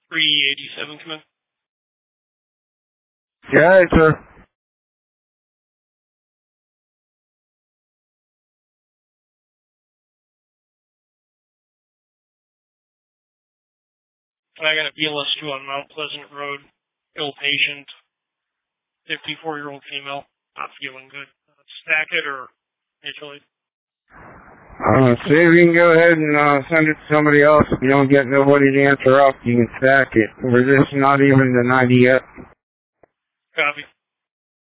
387, come in. Yeah, sir. I got a BLS2 on Mount Pleasant Road. Ill patient. 54-year-old female. Not feeling good. Stack it or mutually? See if you can go ahead and send it to somebody else. If you don't get nobody to answer up, you can stack it. We're just not even the 90 yet. Copy.